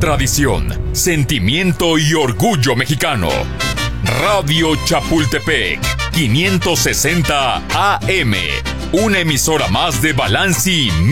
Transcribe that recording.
tradición, sentimiento y orgullo mexicano. Radio Chapultepec, 560 AM, una emisora más de Balanci